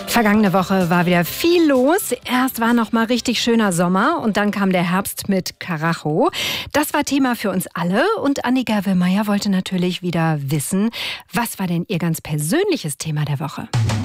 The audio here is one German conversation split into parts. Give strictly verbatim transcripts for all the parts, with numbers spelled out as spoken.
Vergangene Woche war wieder viel los. Erst war noch mal richtig schöner Sommer und dann kam der Herbst mit Karacho. Das war Thema für uns alle und Annika Willmeier wollte natürlich wieder wissen, was war denn ihr ganz persönliches Thema der Woche?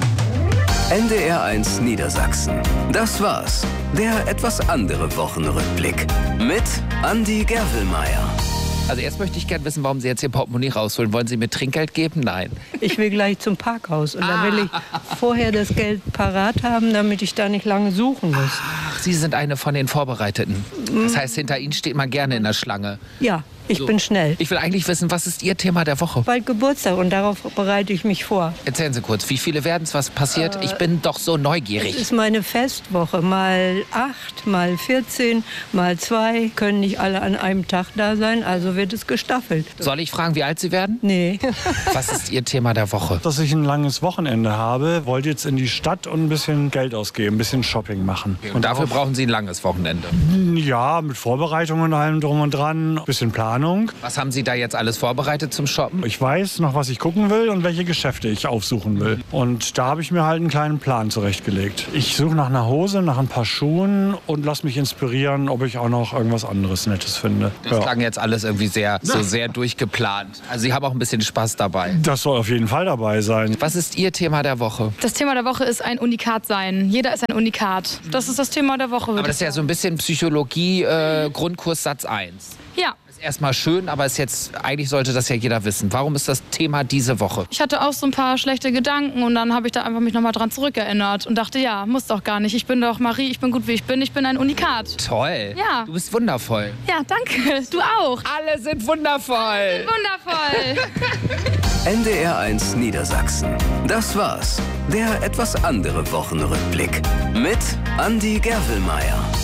N D R eins Niedersachsen. Das war's. Der etwas andere Wochenrückblick mit Andi Gerwillmeier. Also erst möchte ich gerne wissen, warum Sie jetzt Ihr Portemonnaie rausholen. Wollen Sie mir Trinkgeld geben? Nein. Ich will gleich zum Parkhaus und Ah. da will ich vorher das Geld parat haben, damit ich da nicht lange suchen muss. Ach, Sie sind eine von den Vorbereiteten. Das heißt, hinter Ihnen steht man gerne in der Schlange. Ja, ich So. bin schnell. Ich will eigentlich wissen, was ist Ihr Thema der Woche? Bald Geburtstag und darauf bereite ich mich vor. Erzählen Sie kurz, wie viele werden es, was passiert? Ich bin doch so Es neugierig. ist meine Festwoche. Mal acht, mal vierzehn, mal zwei. Können nicht alle an einem Tag da sein, also wird es gestaffelt. Soll ich fragen, wie alt Sie werden? Nee. Was ist Ihr Thema der Woche? Dass ich ein langes Wochenende habe, wollte jetzt in die Stadt und ein bisschen Geld ausgeben, ein bisschen Shopping machen. Und dafür brauchen Sie ein langes Wochenende. Ja, mit Vorbereitungen und allem drum und dran, ein bisschen Planung. Was haben Sie da jetzt alles vorbereitet zum Shoppen? Ich weiß noch, was ich gucken will und welche Geschäfte ich aufsuchen will. Und da habe ich mir halt einen kleinen Plan zurechtgelegt. Ich suche nach einer Hose, nach ein paar Schuhen und lasse mich inspirieren, ob ich auch noch irgendwas anderes Nettes finde. Das Ja. klang jetzt alles irgendwie sehr, so sehr durchgeplant. Also Sie haben auch ein bisschen Spaß dabei. Das soll auf jeden Fall dabei sein. Was ist Ihr Thema der Woche? Das Thema der Woche ist ein Unikat sein. Jeder ist ein Unikat. Das ist das Thema der Woche. Aber das ist ja so ein bisschen Psychologie, äh, Grundkurs Satz eins. Ja, Ist erstmal schön, aber ist jetzt, eigentlich sollte das ja jeder wissen. Warum ist das Thema diese Woche? ich hatte auch so ein paar schlechte Gedanken und dann habe ich da einfach mich nochmal dran zurückerinnert und dachte, ja, muss doch gar nicht. Ich bin doch Marie, ich bin gut, wie ich bin. Ich bin ein Unikat. Toll. Ja. Du bist wundervoll. Ja, danke. Du auch. Alle sind wundervoll. Wundervoll. N D R eins Niedersachsen. Das war's. Der etwas andere Wochenrückblick mit Andi Gerwillmeier.